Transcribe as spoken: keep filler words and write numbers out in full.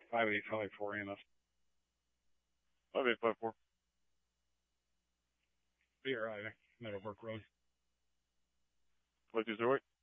Five eight five four E M S. Five eight five four. B R I, Meadowbrook Road. Five two zero eight.